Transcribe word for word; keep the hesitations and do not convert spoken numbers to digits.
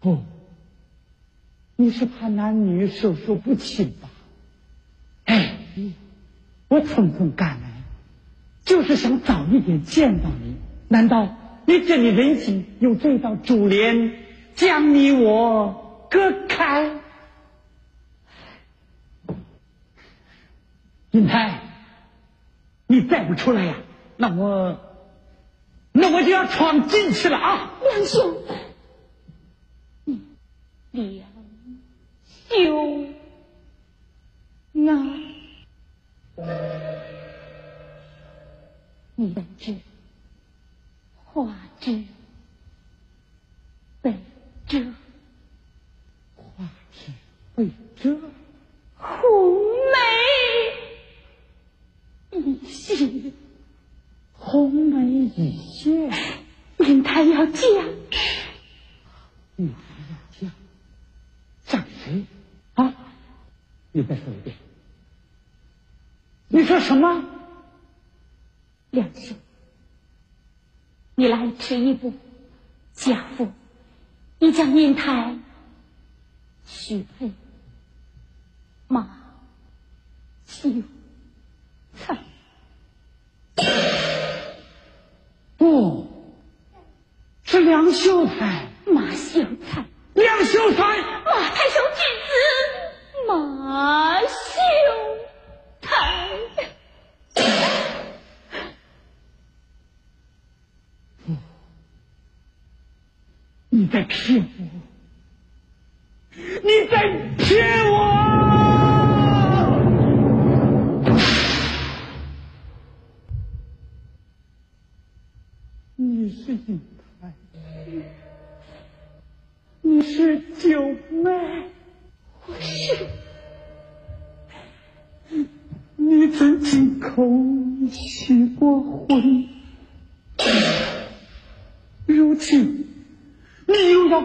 不，你是怕男女授受不亲吧？哎，我匆匆赶来，就是想早一点见到你。难道你这里人心有这道珠帘将你我隔开？银台，你再不出来呀，那我那我就要闯进去了啊！ 梁兄，嗯，梁兄，那你本知花枝被遮， 花枝被遮， 红梅一谢， 红梅一谢， 银台要嫁， 银台要嫁，嫁给谁啊？你再说一遍，你说什么？ 梁兄，你来迟一步，家父已将银台许配马秀才。 不，是梁秀才， 马秀才， 梁秀才， 马太守之子，马秀才。 你在骗我，你在骗我！你是银台，你是九妹， 我是。 你曾亲口许过婚，如今你又要